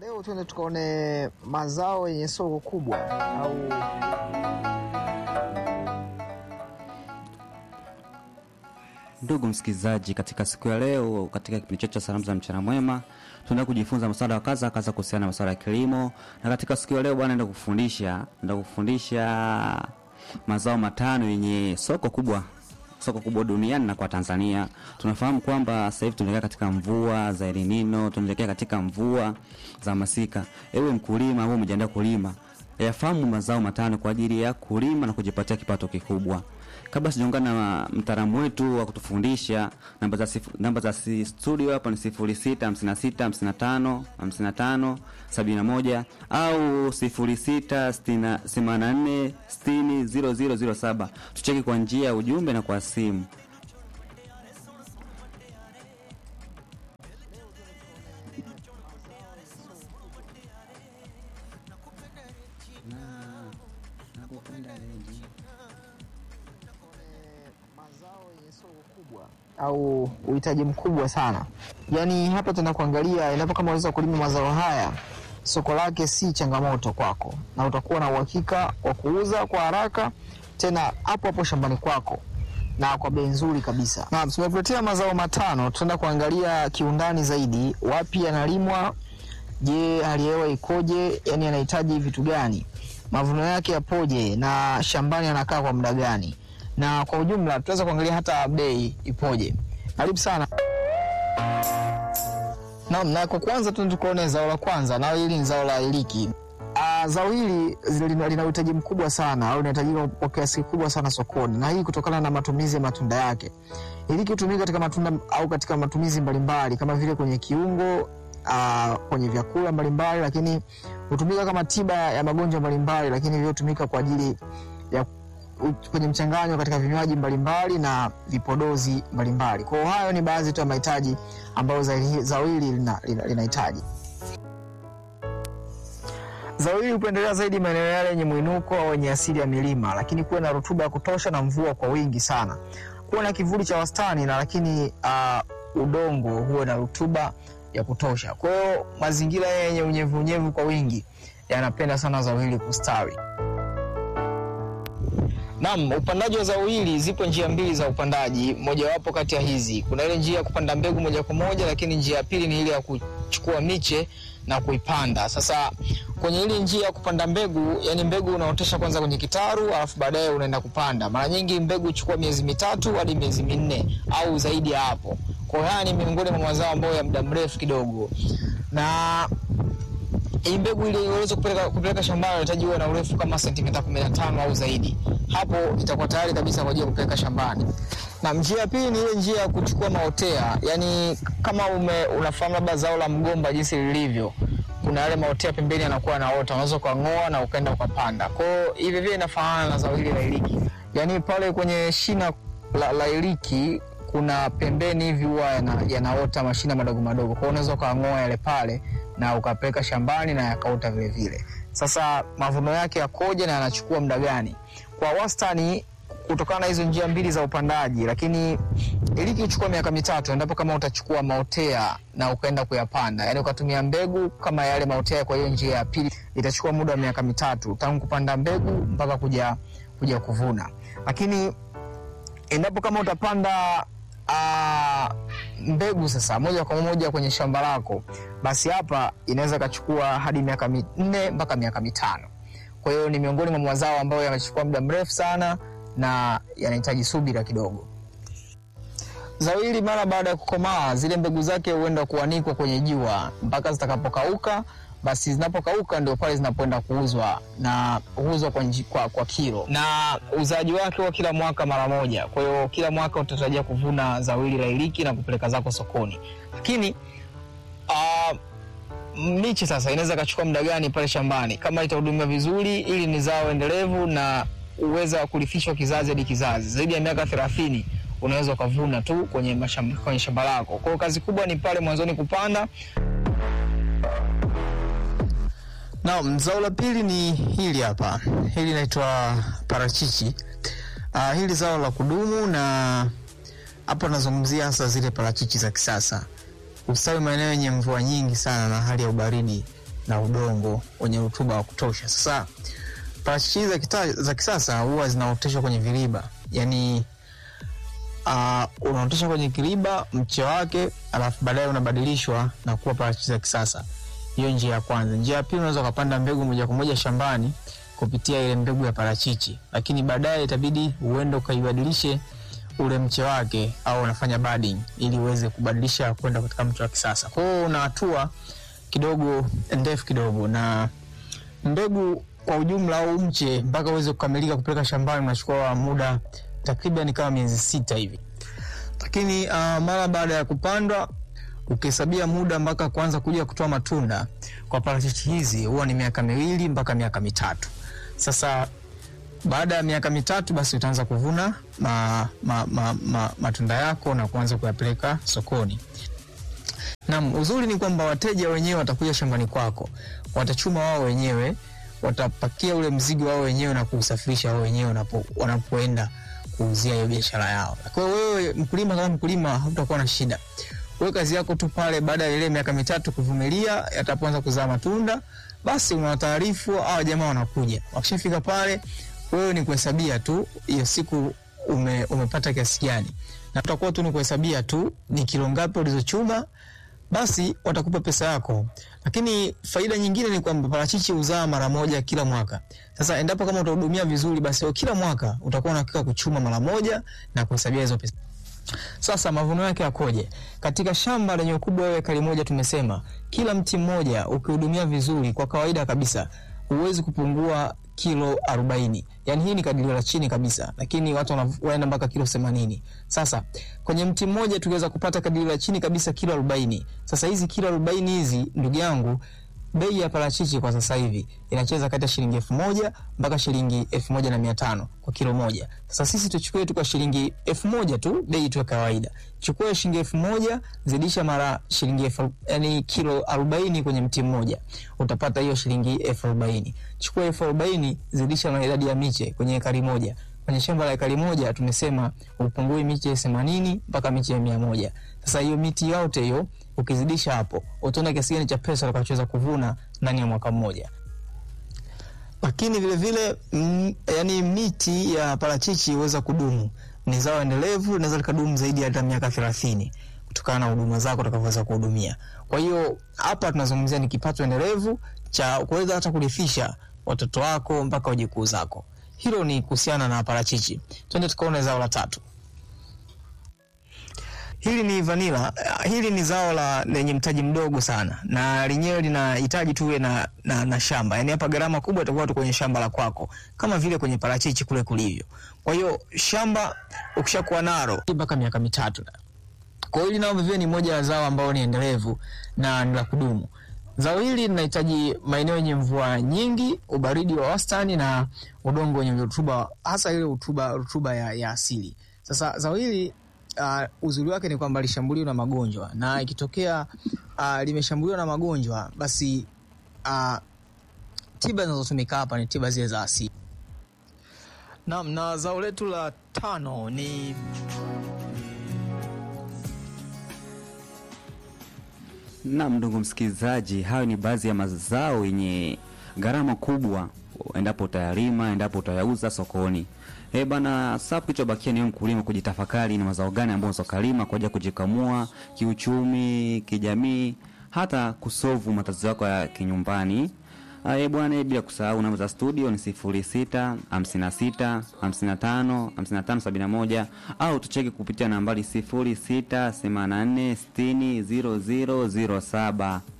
Leo tuende tukaone mazao yenye soko kubwa au Ndugu msikilizaji, katika siku ya leo katika kipindi chetu cha Salamu za Mchana Mwema tunaenda kujifunza masuala ya kaza kuhusiana na masuala ya kilimo. Na katika siku ya leo bwana naenda kufundisha mazao matano yenye soko kubwa duniani na kwa Tanzania. Tunafahamu kwamba sasa hivi tunaelekea katika mvua za El Nino, tunaelekea katika mvua za masika. Ewe mkulima au mjiandaa kulima, yafahamu mazao matano kwa ajili ya kulima na kujipatia kipato kikubwa. Kabla sijaungana na mtaalamu wetu wa kutufundisha, namba za studio hapa ni 0655555571 au 0684600007. Tucheki kwa njia ya ujumbe na kwa simu. au uhitaji mkubwa sana. Yaani hapa tunakuangalia inapo kama unaweza kulima mazao haya, soko lake si changamoto kwako na utakuwa na uhakika wa kuuza kwa haraka tena hapo hapo shambani kwako na kwa bei nzuri kabisa. Na tumekuletea mazao matano, tunaenda kuangalia kiundani zaidi wapi yanalimwa, je, hali ya hewa ikoje, yani yanahitaji vitu gani, mavuno yake yapoje na shambani anakaa kwa muda gani. Na kwa ujumla tutaweza kuangalia hata bei ipoje. Karibu sana. Na kwa kwanza tunaona zao la kwanza, na hili ni zao la iliki. Zao hili lina uhitaji mkubwa sana au linahitajika kwa kiasi kikubwa sana sokoni. Na hii kutokana na matumizi ya matunda yake. Iliki hutumika katika matunda au katika matumizi mbalimbali kama vile kwenye kiungo, kwenye vyakula mbalimbali, lakini hutumika kama tiba ya magonjwa mbalimbali, lakini pia hutumika kwa ajili ya kwenye mchanganyo katika vinywaji mbalimbali na vipodozi mbalimbali. Kwa hayo ni baadhi tu ya mahitaji ambayo zao hili linahitaji. Zao hili hupendelea zaidi maeneo yale yenye mwinuko au yenye asili ya milima, lakini kuwe na rutuba ya kutosha na mvua kwa wingi sana. Kuwe na kivuli cha wastani na lakini udongo huwe na rutuba ya kutosha. Kwa hiyo mazingira yenye unyevu kwa wingi yanapenda sana zao hili kustawi. Naam, upandaji wa zao hili, zipo njia mbili za upandaji, moja wapo kati ya hizi. Kuna ile njia ya kupanda mbegu moja kwa moja, lakini njia ya pili ni ile ya kuchukua miche na kuipanda. Sasa kwenye ile njia ya kupanda mbegu, yani mbegu unaotesha kwanza kwenye kitaru alafu baadaye unaenda kupanda. Mara nyingi mbegu huchukua miezi 3 hadi miezi 4 au zaidi ya hapo. Kwa hiyo haya ni miongoni mwa mazao ambayo ya muda mrefu kidogo. Na hii mbegu ile iweze kupeleka shambani inahitaji uwe na urefu kama sentimita 15 au zaidi. Hapo itakuwa tayari kabisa kwa ajili ya kupeleka shambani. Na njia ya pili ni ile njia ya kuchukua maotea. Yaani kama unafahamu labda zao la mgomba jinsi lilivyo, kuna yale maotea pembeni yanakuwa yanaota, unaweza kuangoa na ukaenda ukapanda. Kwa hiyo hivi vile inafanana na zao hili la iliki. Yaani pale kwenye shina la iliki kuna pembeni hivi huwa yanaota mashina madogo. Kwa hiyo unaweza kuangoa yale pale na ukapeleka shambani na yakaota vile vile. Sasa mavuno yake yakoje na yanachukua muda gani? Kwa wastani kutokana na hizo njia mbili za upandaji, lakini iliki huchukua miaka 3 endapo kama utachukua maotea na ukaenda kuyapanda. Yaani ukatumia mbegu kama yale maotea kwa hiyo njia ya pili, itachukua muda wa miaka 3 tangu kupanda mbegu mpaka kuja kuvuna. Lakini endapo kama utapanda mbegu sasa moja kwa moja kwenye shamba lako, basi hapa inaweza kachukua hadi miaka 4 mpaka miaka 5. Kwa hiyo ni miongoni mwa mazao ambayo yanachukua muda mrefu sana na yanahitaji subira kidogo. Zao hili mara baada ya kukomaa, zile mbegu zake huenda kuanikwa kwenye jua mpaka zitakapokauka. Basi zinapokauka ndio pale zinapoenda kuuzwa, na huuzwa kwa kilo. Na uzaji wake wa kila mwaka mara moja. Kwa hiyo kila mwaka utatarajia kuvuna zao hili la iliki na kupeleka zako sokoni. Lakini miche sasa inaweza kachukua muda gani pale shambani? Kama itahudumiwa vizuri, ili ni zao endelevu na uwezo wa kulifishwa kizazi hadi kizazi. Zaidi ya miaka 30 unaweza kuvuna tu kwenye shamba lako. Kwa hiyo kazi kubwa ni pale mwanzoni kupanda. Na zao la pili ni hili hapa. Hili linaitwa parachichi. Hili zao la kudumu, na hapa nazungumzia hasa zile parachichi za kisasa. Ustawi maeneo yenye mvua nyingi sana na hali ya ubaridi na udongo wenye rutuba wa kutosha. Sasa parachichi za kisasa huwa zinaoteshwa kwenye viriba, yani unaotesha kwenye kiriba mche wake, alafu baadaye unabadilishwa na kuwa parachichi za kisasa. Hiyo njia ya kwanza. Njia ya pili, unaweza kupanda mbegu moja kwa moja shambani kupitia ile mbegu ya parachichi, lakini baadaye itabidi uende ukaibadilishe ule mche wake au unafanya budding ili uweze kubadilisha kwenda katika mche wa kisasa. Kwa hiyo una hatua kidogo ndefu kidogo, na mbegu kwa ujumla au mche mpaka uweze kukamilika kupeleka shambani unachukua muda takriban kama miezi 6 hivi. Lakini mara baada ya kupandwa ukihesabia muda mpaka kuanza kuja kutoa matunda kwa parachichi hizi huwa ni miaka 2 mpaka miaka 3. Sasa baada ya miaka 3 basi utaanza kuvuna matunda yako na kuanza kuyapeleka sokoni. Na uzuri ni kwamba wateja wenyewe watakuja shambani kwako, watachuma wao wenyewe, watapakia ule mzigo wao wenyewe na kuusafirisha wao wenyewe wanapoenda kuuzia hiyo biashara yao. Kwa hiyo wewe mkulima, kama mkulima, hutakuwa na shida. Wewe kazi yako tu pale baada ya ile miaka 3 kuvumilia, yatapoanza kuzaa matunda, basi unawataarifu hao jamaa wanakuja. Wakishafika pale, wewe ni kuhesabia tu hiyo siku umepata kiasi gani. Na tutakuwa tu ni kuhesabia tu ni kilo ngapi ulizochuma, basi watakupa pesa yako. Lakini faida nyingine ni kwamba parachichi huzaa mara moja kila mwaka. Sasa endapo kama utahudumia vizuri, basi kila mwaka utakuwa unahakika kuchuma mara moja na kuhesabia hizo pesa. Sasa mavuno yake yakoje? Katika shamba lenye ukubwa wa ekari moja, tumesema kila mti mmoja ukihudumia vizuri, kwa kawaida kabisa huwezi kupungua kilo 40. Yani hii ni kadirio la chini kabisa, lakini watu wanaenda mpaka kilo 80. Sasa kwenye mti mmoja tukiweza kupata kadirio la chini kabisa kilo 40. Sasa hizi kilo 40 hizi, ndugu yangu, bei ya parachichi kwa sasa hivi inacheza kati ya shilingi 1000 mpaka shilingi 1500 kwa kilo moja. Sasa sisi tuchukue tu kwa shilingi 1000 tu, bei tu ya kawaida. Chukua shilingi 1000 zidisha mara shilingi yani kilo 40 kwenye mti mmoja, utapata hiyo shilingi 1040. Chukua 1040 zidisha na idadi ya miche kwenye ekari moja. Kwenye shamba la ekari moja tumesema upungui miche 80 mpaka miche 100. Sasa hiyo miti yote hiyo ukizidisha hapo, utaona kiasi gani cha pesa utakachoweza kuvuna ndani ya mwaka mmoja. Lakini vile vile yani miti ya parachichi huweza kudumu. Ni zao endelevu, linaweza likadumu zaidi ya miaka 30 kutokana na huduma zako utakavyoweza kuhudumia. Kwa hiyo hapa tunazungumzia ni kipato endelevu cha kuweza hata kurithisha watoto wako mpaka wajukuu zako. Hilo ni kuhusiana na parachichi. Twende tukaone zao la 3. Hili ni vanilla. Hili ni zao lenye mtaji mdogo sana, na lenyewe linahitaji tuwe na shamba. Yaani hapa gharama kubwa itakuwa tu kwenye shamba la kwako, kama vile kwenye parachichi kule kulivyo. Kwa hiyo shamba ukishakuwa nalo mpaka miaka 3. Kwa hiyo nao vivyo ni moja ya zao ambao ni endelevu na ni la kudumu. Zao hili linahitaji maeneo yenye mvua nyingi, ubaridi wa wastani na udongo wenye rutuba, hasa ile rutuba ya asili. Sasa zao hili uzuri wake ni kwamba lishambuliwa na magonjwa, na ikitokea limeshambuliwa na magonjwa, basi tiba zinazotumika hapa ni tiba zile za asili. Na zao letu la 5 ni ndugu msikilizaji, hayo ni baadhi ya mazao yenye gharama kubwa endapo utayalima, endapo utayauza sokoni. Bana, sapu kichobakia ni mkulima kujitafakari ni mazao gani ambayo unazokalima kwa ajili ya kujikamua kiuchumi, kijamii, hata kusolve matatizo yako ya kinyumbani. Bwana, bila kusahau namba za studio ni 06 56 55 55 71 au tucheke kupitia nambari 06 84 60 0007.